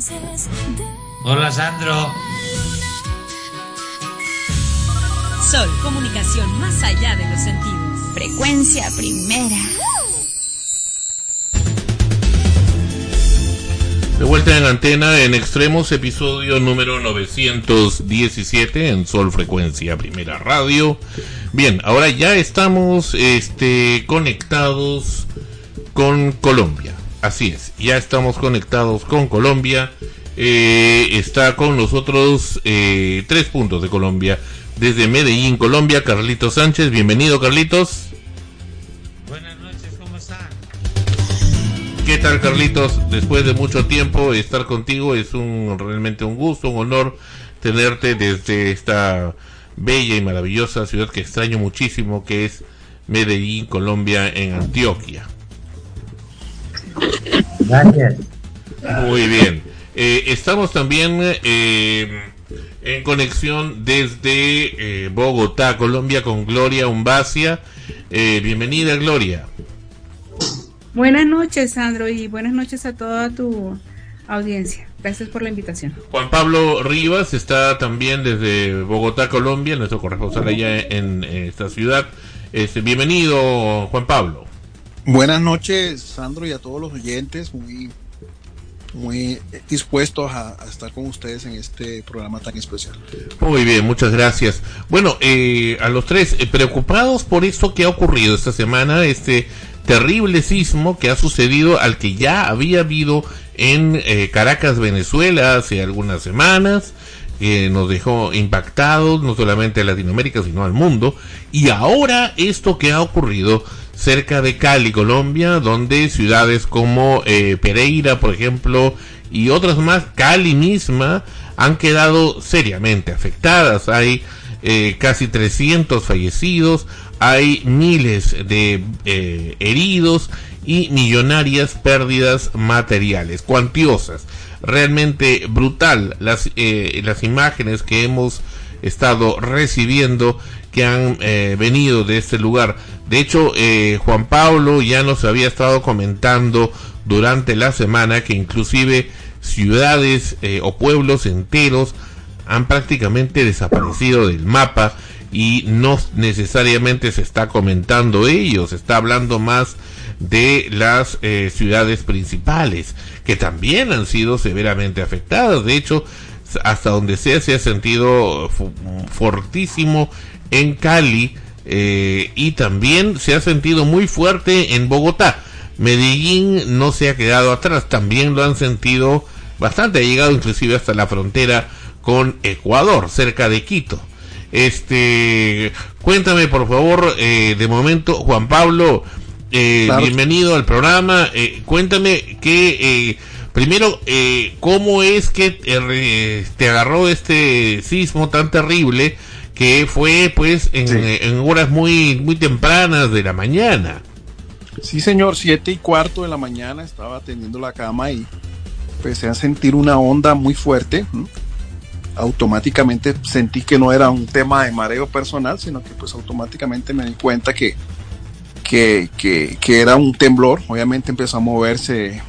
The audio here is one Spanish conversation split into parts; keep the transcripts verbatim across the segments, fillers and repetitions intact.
Hola, Sandro. Sol, comunicación más allá de los sentidos. Frecuencia primera. De vuelta en antena en Extremos, episodio número novecientos diecisiete en Sol Frecuencia Primera Radio. Bien, ahora ya estamos este, conectados con Colombia. Así es, ya estamos conectados con Colombia. Eh, está con nosotros eh, tres puntos de Colombia. Desde Medellín, Colombia, Carlitos Sánchez. Bienvenido, Carlitos. Buenas noches, ¿cómo están? ¿Qué tal, Carlitos? Después de mucho tiempo estar contigo, es un realmente un gusto, un honor tenerte desde esta bella y maravillosa ciudad que extraño muchísimo, que es Medellín, Colombia, en Antioquia. Gracias. Muy bien. Eh, estamos también eh, en conexión desde eh, Bogotá, Colombia, con Gloria Umbacia. Eh, bienvenida, Gloria. Buenas noches, Sandro, y buenas noches a toda tu audiencia. Gracias por la invitación. Juan Pablo Rivas está también desde Bogotá, Colombia, nuestro corresponsal allá en, en esta ciudad. Este, bienvenido, Juan Pablo. Buenas noches, Sandro, y a todos los oyentes. Muy, muy dispuestos a, a estar con ustedes en este programa tan especial. Muy bien, muchas gracias. Bueno, eh, a los tres, eh, preocupados por esto que ha ocurrido esta semana, este terrible sismo que ha sucedido al que ya había habido en eh, Caracas, Venezuela, hace algunas semanas, que nos dejó impactados, no solamente a Latinoamérica, sino al mundo, y ahora esto que ha ocurrido cerca de Cali, Colombia, donde ciudades como eh, Pereira, por ejemplo, y otras más, Cali misma, han quedado seriamente afectadas. Hay eh, casi trescientos fallecidos, hay miles de eh, heridos y millonarias pérdidas materiales, cuantiosas. Realmente brutal las, eh, las imágenes que hemos estado recibiendo que han eh, venido de este lugar. De hecho, eh, Juan Pablo ya nos había estado comentando durante la semana que inclusive ciudades eh, o pueblos enteros han prácticamente desaparecido del mapa, y no necesariamente se está comentando ello, se está hablando más de las eh, ciudades principales, que también han sido severamente afectadas. De hecho, hasta donde sea, se ha sentido fortísimo en Cali, eh, y también se ha sentido muy fuerte en Bogotá. Medellín no se ha quedado atrás, también lo han sentido bastante, ha llegado inclusive hasta la frontera con Ecuador, cerca de Quito. Este, cuéntame por favor, eh, de momento, Juan Pablo, eh, claro. Bienvenido al programa. Eh, cuéntame que eh, primero, eh, cómo es que eh, te agarró este sismo tan terrible que fue, pues, en, sí. en horas muy muy tempranas de la mañana. Sí, señor, siete y cuarto de la mañana estaba tendiendo la cama y empecé a sentir una onda muy fuerte. ¿Mm? Automáticamente sentí que no era un tema de mareo personal, sino que pues automáticamente me di cuenta que, que, que, que era un temblor. Obviamente empezó a moverse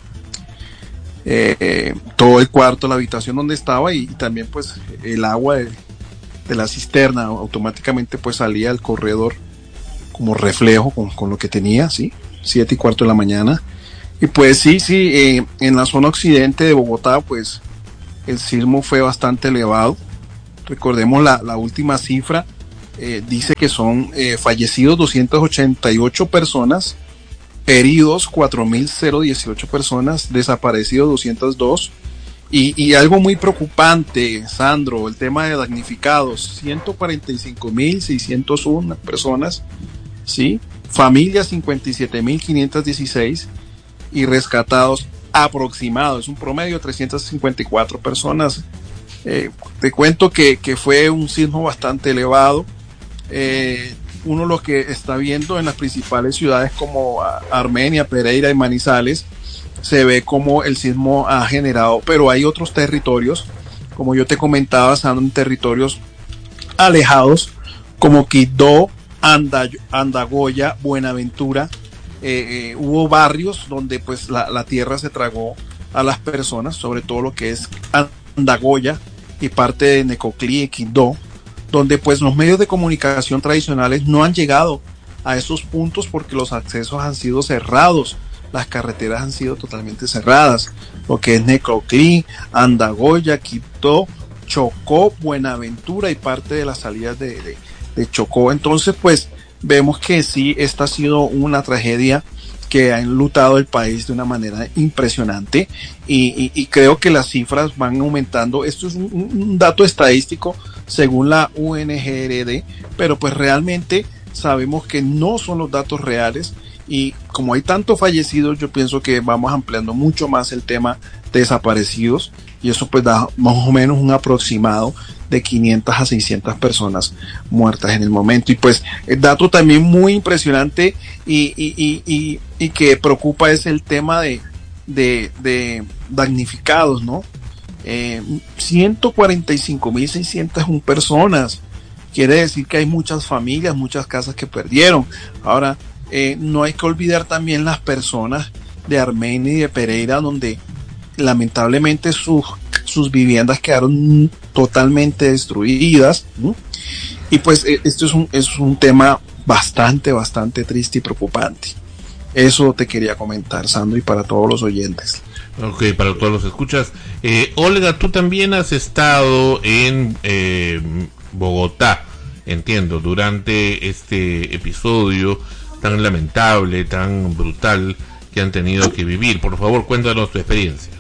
eh, todo el cuarto, la habitación donde estaba, y, y también pues el agua de, de la cisterna automáticamente pues salía al corredor como reflejo con, con lo que tenía, ¿sí? Siete y cuarto de la mañana. Y pues sí, sí, eh, en la zona occidente de Bogotá pues el sismo fue bastante elevado. Recordemos la, la última cifra, eh, dice que son eh, fallecidos doscientas ochenta y ocho personas, heridos cuatro mil dieciocho personas, desaparecidos doscientos dos, y, y algo muy preocupante, Sandro, el tema de damnificados, ciento cuarenta y cinco mil seiscientos uno personas, ¿sí? Familias cincuenta y siete mil quinientos dieciséis, y rescatados aproximado, es un promedio de trescientas cincuenta y cuatro personas. Eh, te cuento que, que fue un sismo bastante elevado. Eh, uno lo que está viendo en las principales ciudades como Armenia, Pereira y Manizales, se ve como el sismo ha generado, pero hay otros territorios, como yo te comentaba, están en territorios alejados, como Quibdó, Anda, Andagoya, Buenaventura. Eh, eh, hubo barrios donde pues la, la tierra se tragó a las personas, sobre todo lo que es Andagoya y parte de Necoclí y Quindó, donde pues los medios de comunicación tradicionales no han llegado a esos puntos porque los accesos han sido cerrados, las carreteras han sido totalmente cerradas, lo que es Necoclí, Andagoya, Quindó, Chocó, Buenaventura y parte de las salidas de, de, de Chocó. Entonces pues vemos que sí, esta ha sido una tragedia que ha enlutado el país de una manera impresionante y, y, y creo que las cifras van aumentando. Esto es un, un dato estadístico según la U N G R D, pero pues realmente sabemos que no son los datos reales y como hay tantos fallecidos, yo pienso que vamos ampliando mucho más el tema de desaparecidos y eso pues da más o menos un aproximado de quinientas a seiscientas personas muertas en el momento. Y pues el dato también muy impresionante y, y, y, y, y que preocupa es el tema de, de, de damnificados, ¿no? Eh, ciento cuarenta y cinco mil seiscientas una personas. Quiere decir que hay muchas familias, muchas casas que perdieron. Ahora, eh, no hay que olvidar también las personas de Armenia y de Pereira, donde lamentablemente sus, sus viviendas quedaron totalmente destruidas, ¿no? Y pues esto es un, es un tema bastante, bastante triste y preocupante. Eso te quería comentar, Sandro, y para todos los oyentes. Ok, para todos los escuchas. Eh, Olga, tú también has estado en eh, Bogotá, entiendo, durante este episodio tan lamentable, tan brutal que han tenido que vivir. Por favor, cuéntanos tu experiencia.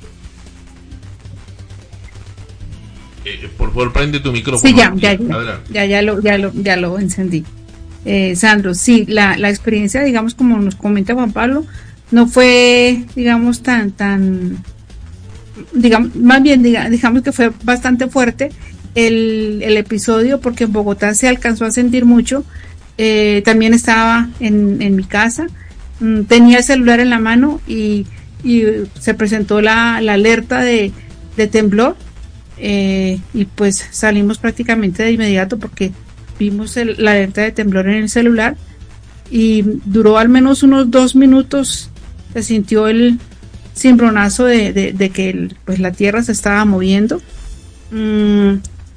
Eh, por favor, prende tu micrófono. Sí, ya, ya, ya, ya, ya, lo, ya, lo, ya lo encendí. Eh, Sandro, sí, la, la experiencia, digamos, como nos comenta Juan Pablo, no fue, digamos, tan, tan, digamos, más bien, digamos, digamos que fue bastante fuerte el, el episodio, porque en Bogotá se alcanzó a sentir mucho. Eh, también estaba en, en mi casa, mm, tenía el celular en la mano y, y se presentó la, la alerta de, de temblor. Eh, y pues salimos prácticamente de inmediato porque vimos el, la alerta de temblor en el celular y duró al menos unos dos minutos. Se sintió el cimbronazo de, de, de que el, pues la tierra se estaba moviendo. Mm,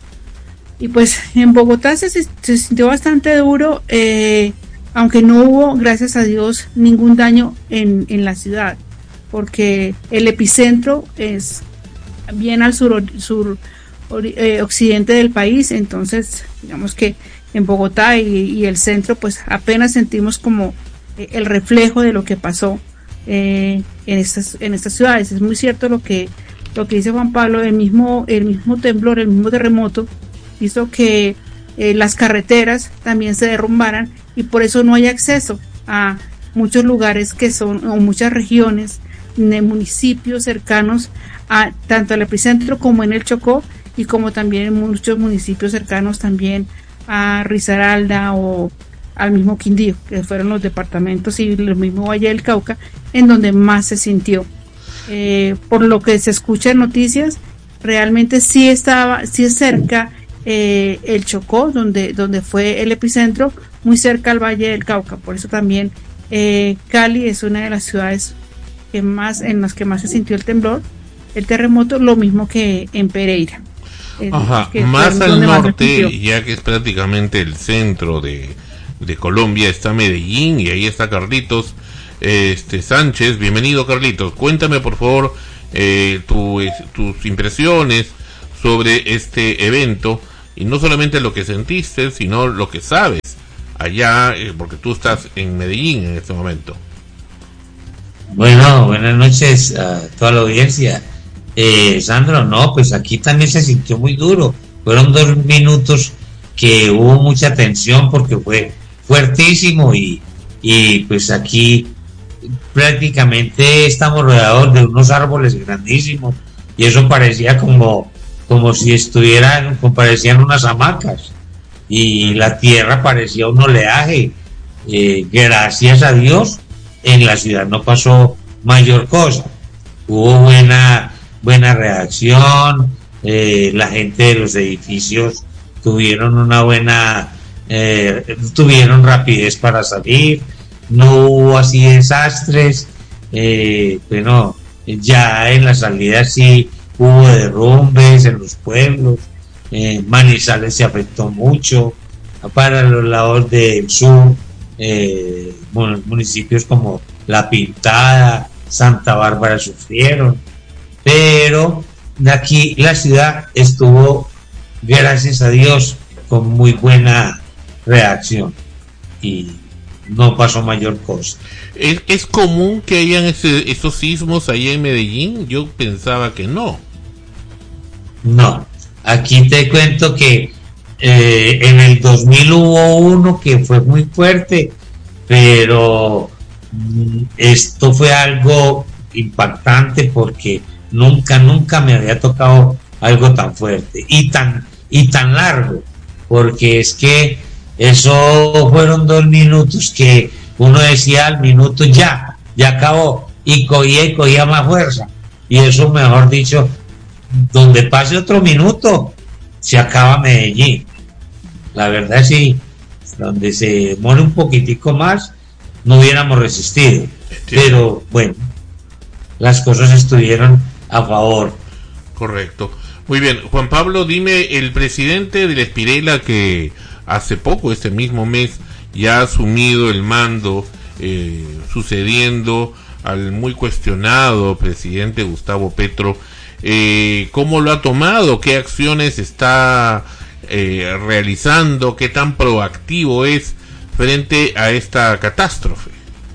y pues en Bogotá se, se sintió bastante duro, eh, aunque no hubo, gracias a Dios, ningún daño en, en la ciudad, porque el epicentro es bien al sur, sur eh, occidente del país. Entonces digamos que en Bogotá y, y el centro pues apenas sentimos como eh, el reflejo de lo que pasó eh, en estas en estas ciudades. Es muy cierto lo que lo que dice Juan Pablo, el mismo el mismo temblor, el mismo terremoto hizo que eh, las carreteras también se derrumbaran y por eso no hay acceso a muchos lugares que son, o muchas regiones de municipios cercanos a tanto al epicentro como en el Chocó y como también en muchos municipios cercanos también a Risaralda o al mismo Quindío, que fueron los departamentos y el mismo Valle del Cauca en donde más se sintió. Eh, por lo que se escucha en noticias, realmente sí estaba, sí es cerca eh, el Chocó, donde, donde fue el epicentro, muy cerca al Valle del Cauca. Por eso también eh, Cali es una de las ciudades que más, en las que más se sintió el temblor, el terremoto, lo mismo que en Pereira. Ajá, más al norte, ya que es prácticamente el centro de, de Colombia, está Medellín y ahí está Carlitos este Sánchez. Bienvenido, Carlitos. Cuéntame por favor eh, tu, eh, tus impresiones sobre este evento y no solamente lo que sentiste, sino lo que sabes allá, eh, porque tú estás en Medellín en este momento. Bueno, buenas noches a toda la audiencia. Eh, Sandro, no, pues aquí también se sintió muy duro. Fueron dos minutos que hubo mucha tensión porque fue fuertísimo y, y pues aquí prácticamente estamos rodeados de unos árboles grandísimos y eso parecía como, como si estuvieran, como parecían unas hamacas y la tierra parecía un oleaje. Eh, gracias a Dios en la ciudad no pasó mayor cosa. Hubo buena buena reacción, eh, la gente de los edificios tuvieron una buena, eh, tuvieron rapidez para salir, no hubo así desastres, eh, bueno, Ya en la salida sí hubo derrumbes en los pueblos, eh, Manizales se afectó mucho, para los lados del sur, eh, municipios como La Pintada, Santa Bárbara sufrieron, pero de aquí la ciudad estuvo, gracias a Dios, con muy buena reacción y no pasó mayor cosa. ¿Es, es común que hayan ese, esos sismos allá en Medellín? Yo pensaba que no. No, aquí te cuento que eh, en el dos mil hubo uno que fue muy fuerte, pero mm, esto fue algo impactante porque nunca, nunca me había tocado algo tan fuerte y tan, y tan largo, porque es que eso fueron dos minutos que uno decía al minuto ya, ya acabó, y cogía y cogía más fuerza, y eso, mejor dicho, donde pase otro minuto se acaba Medellín. La verdad sí, donde se demore un poquitico más no hubiéramos resistido. Sí. Pero bueno, las cosas estuvieron a favor. Correcto. Muy bien, Juan Pablo, dime, el presidente de la Espirela, que hace poco, este mismo mes, ya ha asumido el mando, eh, sucediendo al muy cuestionado presidente Gustavo Petro, eh, ¿cómo lo ha tomado? ¿Qué acciones está eh, realizando? ¿Qué tan proactivo es frente a esta catástrofe?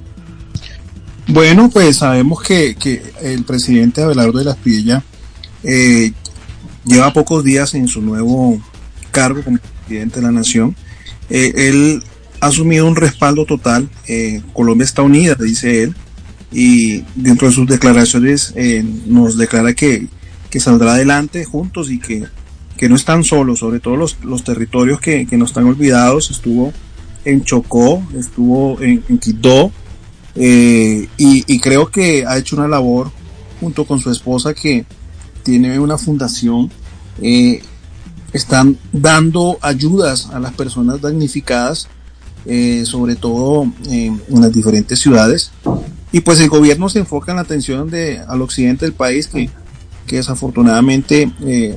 Bueno, pues sabemos que, que el presidente Abelardo de la Espriella eh, lleva pocos días en su nuevo cargo como presidente de la nación. Eh, él ha asumido un respaldo total. eh, Colombia está unida, dice él, y dentro de sus declaraciones eh, nos declara que, que saldrá adelante juntos y que, que no están solos, sobre todo los, los territorios que, que no están olvidados. Estuvo en Chocó, estuvo en, en Quito, eh, y, y creo que ha hecho una labor junto con su esposa, que tiene una fundación. eh, están dando ayudas a las personas damnificadas, eh, sobre todo en, en las diferentes ciudades, y pues el gobierno se enfoca en la atención de, al occidente del país, que, que desafortunadamente eh,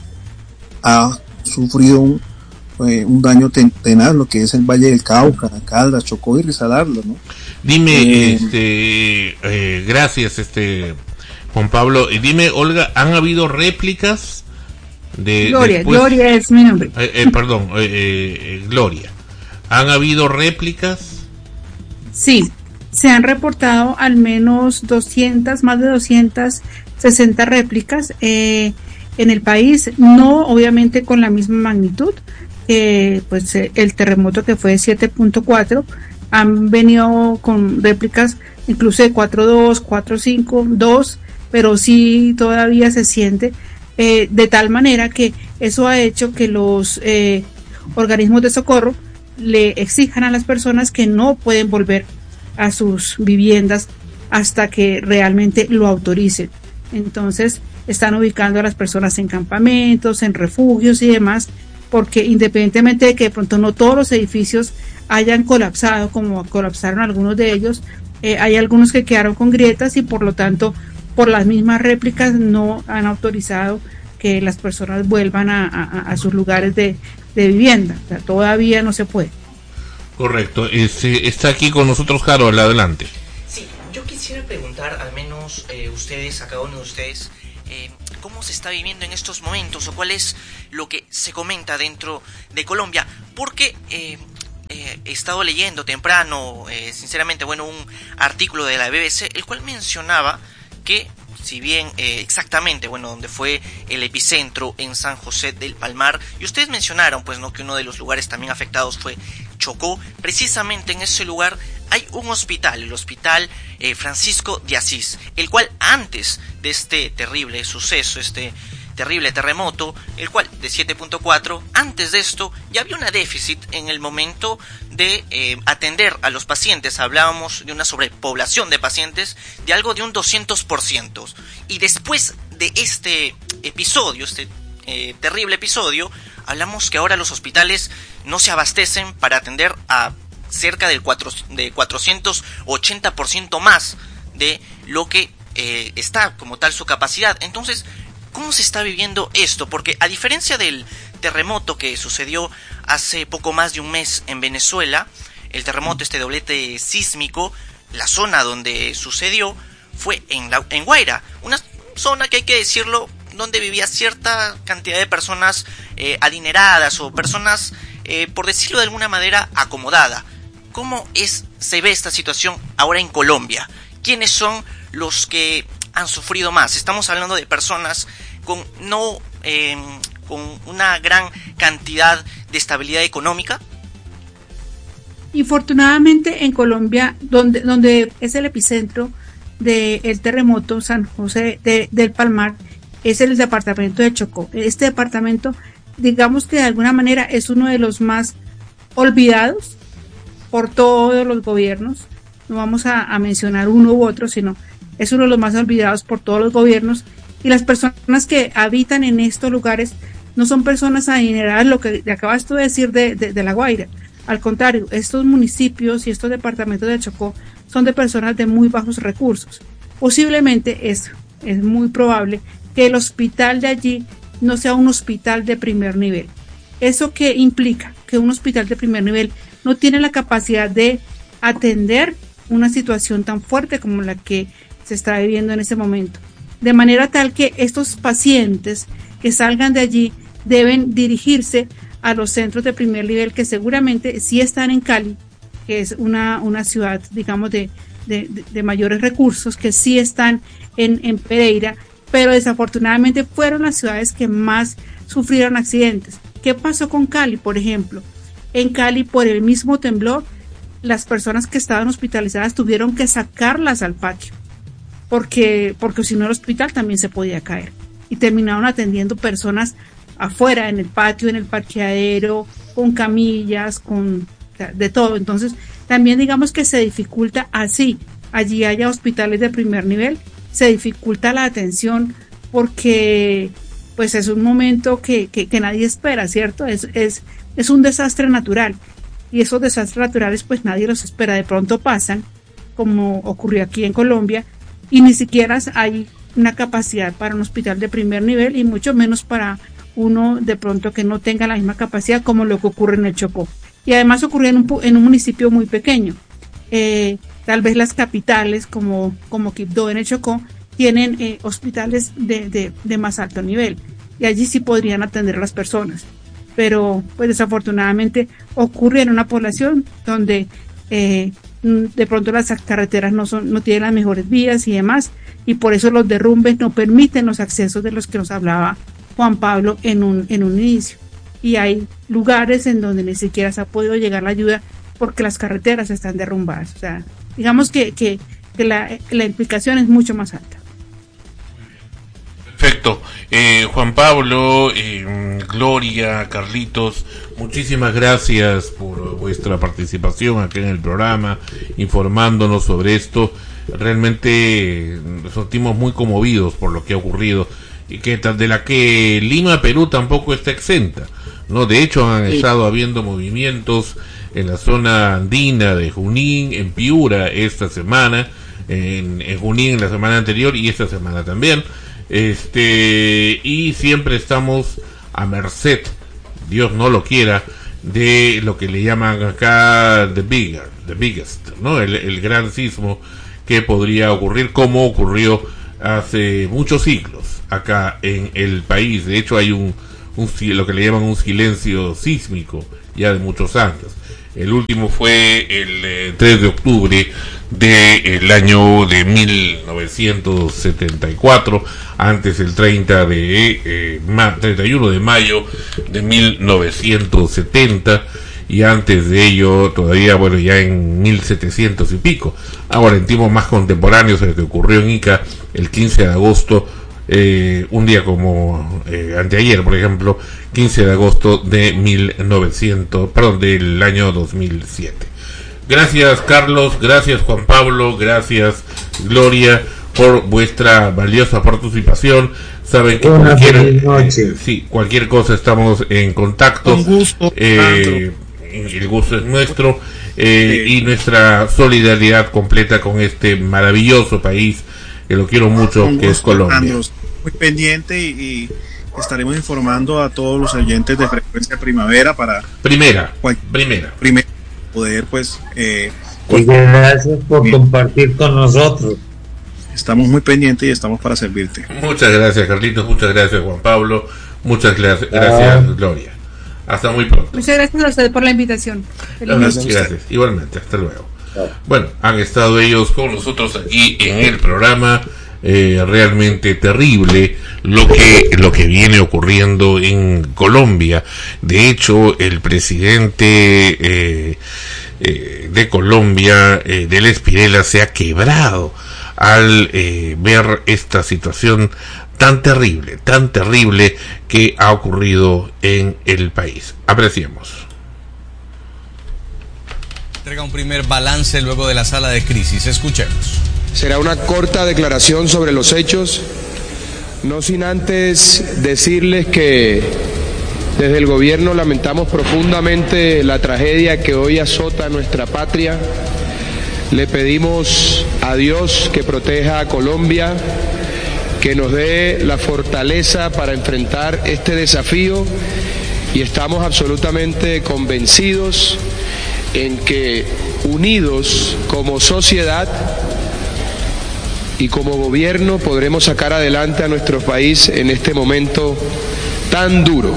ha sufrido un, eh, un daño ten, tenaz, lo que es el Valle del Cauca, Caldas, Chocó y Risaralda, ¿no? Dime, eh, este, eh, gracias, este, Juan Pablo, y dime, Olga, ¿han habido réplicas de Gloria, después, Gloria es mi nombre. Eh, eh, perdón, eh, eh, Gloria, ¿han habido réplicas? Sí, se han reportado al menos doscientas, más de doscientas sesenta réplicas eh, en el país, no obviamente con la misma magnitud. Eh, pues eh, el terremoto que fue de siete punto cuatro, han venido con réplicas incluso de cuatro punto dos, cuatro punto cinco, dos, pero sí todavía se siente, eh, de tal manera que eso ha hecho que los eh, organismos de socorro le exijan a las personas que no pueden volver a sus viviendas hasta que realmente lo autoricen. Entonces están ubicando a las personas en campamentos, en refugios y demás, porque independientemente de que de pronto no todos los edificios hayan colapsado, como colapsaron algunos de ellos, eh, hay algunos que quedaron con grietas y por lo tanto por las mismas réplicas no han autorizado que las personas vuelvan a, a, a sus lugares de, de vivienda. O sea, todavía no se puede. Correcto. Este, está aquí con nosotros Harold, adelante. Sí, yo quisiera preguntar, al menos eh, ustedes, a cada uno de ustedes, eh, ¿cómo se está viviendo en estos momentos o cuál es lo que se comenta dentro de Colombia? Porque eh, eh, he estado leyendo temprano, eh, sinceramente, bueno, un artículo de la B B C, el cual mencionaba que, si bien eh, exactamente, bueno, donde fue el epicentro en San José del Palmar, y ustedes mencionaron, pues, no, que uno de los lugares también afectados fue Chocó, precisamente en ese lugar hay un hospital, el Hospital eh, Francisco de Asís, el cual antes de este terrible suceso, este terrible terremoto, el cual de siete punto cuatro, antes de esto ya había una déficit en el momento de eh, atender a los pacientes. Hablábamos de una sobrepoblación de pacientes de algo de un doscientos por ciento, y después de este episodio, este eh, terrible episodio, hablamos que ahora los hospitales no se abastecen para atender a cerca del cuatro, de cuatrocientos ochenta por ciento más de lo que eh, está como tal su capacidad. Entonces, ¿cómo se está viviendo esto? Porque a diferencia del terremoto que sucedió hace poco más de un mes en Venezuela, el terremoto, este doblete sísmico, la zona donde sucedió fue en, la, en Guaira, una zona que hay que decirlo, donde vivía cierta cantidad de personas eh, adineradas o personas, eh, por decirlo de alguna manera, acomodada. ¿Cómo es, se ve esta situación ahora en Colombia? ¿Quiénes son los que han sufrido más? Estamos hablando de personas con no eh, con una gran cantidad de estabilidad económica. Infortunadamente en Colombia, donde, donde es el epicentro del terremoto, San José de, del Palmar, es el departamento de Chocó. Este departamento, digamos que de alguna manera es uno de los más olvidados por todos los gobiernos. No vamos a, a mencionar uno u otro, sino es uno de los más olvidados por todos los gobiernos. Y las personas que habitan en estos lugares no son personas adineradas, lo que acabas tú de decir de, de, de La Guaira. Al contrario, estos municipios y estos departamentos de Chocó son de personas de muy bajos recursos. Posiblemente es, es muy probable que el hospital de allí no sea un hospital de primer nivel. ¿Eso qué implica? Que un hospital de primer nivel no tiene la capacidad de atender una situación tan fuerte como la que se está viviendo en ese momento. De manera tal que estos pacientes que salgan de allí deben dirigirse a los centros de primer nivel, que seguramente sí están en Cali, que es una, una ciudad, digamos, de, de, de mayores recursos, que sí están en, en Pereira, pero desafortunadamente fueron las ciudades que más sufrieron accidentes. ¿Qué pasó con Cali, por ejemplo? En Cali, por el mismo temblor, las personas que estaban hospitalizadas tuvieron que sacarlas al patio, porque, porque si no el hospital también se podía caer. Y terminaron atendiendo personas afuera, en el patio, en el parqueadero, con camillas, con de todo. Entonces, también digamos que se dificulta así, allí haya hospitales de primer nivel, se dificulta la atención porque pues es un momento que, que, que nadie espera, ¿cierto? Es, es, es un desastre natural y esos desastres naturales pues nadie los espera, de pronto pasan, como ocurrió aquí en Colombia, y ni siquiera hay una capacidad para un hospital de primer nivel y mucho menos para uno de pronto que no tenga la misma capacidad como lo que ocurre en el Chocó. Y además ocurrió en un, en un municipio muy pequeño. Eh, tal vez las capitales como, como Quibdó en el Chocó tienen eh, hospitales de, de, de más alto nivel y allí sí podrían atender a las personas. Pero pues desafortunadamente ocurre en una población donde eh, de pronto las carreteras no son, no tienen las mejores vías y demás, y por eso los derrumbes no permiten los accesos de los que nos hablaba Juan Pablo en un, en un inicio. Y hay lugares en donde ni siquiera se ha podido llegar la ayuda porque las carreteras están derrumbadas. O sea, digamos que, que, que la, la implicación es mucho más alta. Perfecto. Eh, Juan Pablo, eh, Gloria, Carlitos, muchísimas gracias por vuestra participación aquí en el programa, informándonos sobre esto. Realmente nos sentimos muy conmovidos por lo que ha ocurrido y que de la que Lima, Perú tampoco está exenta, ¿no? De hecho han sí. estado habiendo movimientos en la zona andina de Junín, en Piura esta semana, en, en Junín en la semana anterior y esta semana también, este y siempre estamos a merced, Dios no lo quiera, de lo que le llaman acá the bigger, the biggest, ¿no? El, el gran sismo que podría ocurrir, como ocurrió hace muchos siglos acá en el país. De hecho hay un, un lo que le llaman un silencio sísmico ya de muchos años. El último fue el eh, tres de octubre del año de mil novecientos setenta y cuatro, antes el treinta de eh, ma, treinta y uno de mayo de mil novecientos setenta, y antes de ello todavía, bueno, ya en mil setecientos y pico. Ahora en tiempos más contemporáneos, el que ocurrió en Ica el quince de agosto, eh, un día como eh, anteayer, por ejemplo, quince de agosto de mil novecientos, perdón, del año dos mil siete. Gracias Carlos, gracias Juan Pablo, gracias Gloria por vuestra valiosa participación. Saben que Una cualquier, eh, sí, cualquier cosa estamos en contacto. Con gusto. Eh, el gusto es nuestro, eh, sí. Y nuestra solidaridad completa con este maravilloso país que lo quiero mucho, Con que es gusto, Colombia. Andros. Muy pendiente y, y estaremos informando a todos los oyentes de Frecuencia Primavera para Primera, cual- primera. primero poder pues eh, Y gracias por Bien. compartir con nosotros. estamos muy pendientes y estamos para servirte. Muchas gracias, Carlitos, muchas gracias, Juan Pablo, muchas gracias, gracias, Gloria. Hasta muy pronto. Muchas gracias a usted por la invitación. Feliz Gracias, noche. gracias. Igualmente, hasta luego. Bueno, han estado ellos con nosotros aquí en el programa. Eh, realmente terrible lo que lo que viene ocurriendo en Colombia. De hecho, el presidente eh, eh, de Colombia, eh, del Espirela, se ha quebrado al eh, ver esta situación tan terrible, tan terrible que ha ocurrido en el país. Apreciemos. Entrega un primer balance luego de la sala de crisis. Escuchemos. Será una corta declaración sobre los hechos, no sin antes decirles que desde el gobierno lamentamos profundamente la tragedia que hoy azota nuestra patria. Le pedimos a Dios que proteja a Colombia, que nos dé la fortaleza para enfrentar este desafío, y estamos absolutamente convencidos en que unidos como sociedad y como gobierno podremos sacar adelante a nuestro país en este momento tan duro.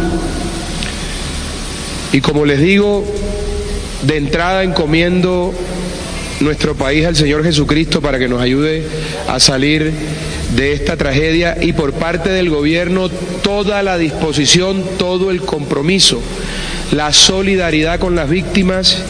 Y como les digo, de entrada encomiendo nuestro país al Señor Jesucristo para que nos ayude a salir de esta tragedia, y por parte del gobierno toda la disposición, todo el compromiso, la solidaridad con las víctimas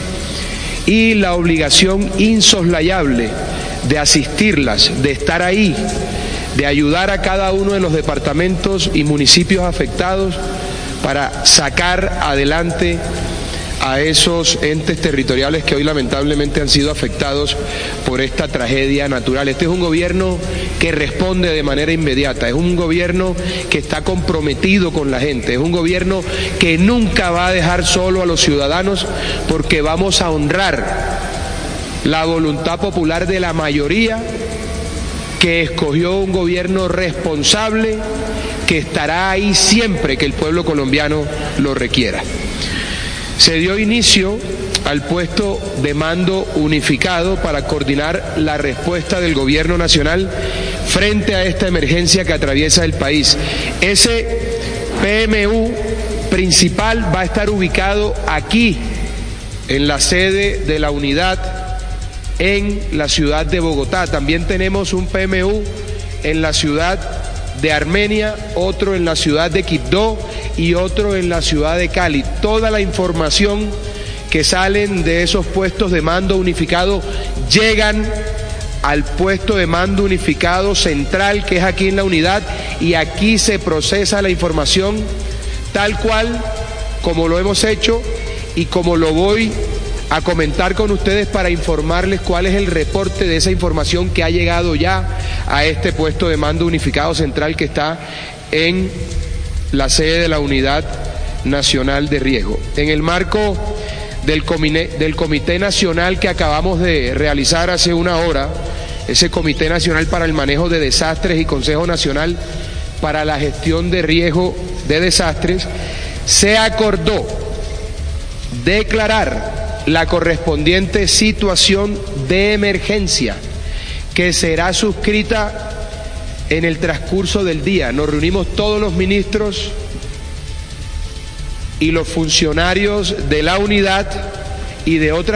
y la obligación insoslayable de asistirlas, de estar ahí, de ayudar a cada uno de los departamentos y municipios afectados para sacar adelante a esos entes territoriales que hoy lamentablemente han sido afectados por esta tragedia natural. Este es un gobierno que responde de manera inmediata, es un gobierno que está comprometido con la gente, es un gobierno que nunca va a dejar solo a los ciudadanos, porque vamos a honrar la voluntad popular de la mayoría que escogió un gobierno responsable que estará ahí siempre que el pueblo colombiano lo requiera. Se dio inicio al puesto de mando unificado para coordinar la respuesta del gobierno nacional frente a esta emergencia que atraviesa el país. Ese P M U principal va a estar ubicado aquí, en la sede de la unidad en la ciudad de Bogotá. También tenemos un P M U en la ciudad de Armenia, otro en la ciudad de Quibdó y otro en la ciudad de Cali. Toda la información que salen de esos puestos de mando unificado llegan al puesto de mando unificado central, que es aquí en la unidad, y aquí se procesa la información tal cual como lo hemos hecho y como lo voy a comentar con ustedes para informarles cuál es el reporte de esa información que ha llegado ya a este puesto de mando unificado central que está en la sede de la Unidad Nacional de Riesgo. En el marco del comité, del Comité Nacional que acabamos de realizar hace una hora, ese Comité Nacional para el Manejo de Desastres y Consejo Nacional para la Gestión de Riesgo de Desastres, se acordó declarar la correspondiente situación de emergencia, que será suscrita en el transcurso del día. Nos reunimos todos los ministros y los funcionarios de la unidad y de otras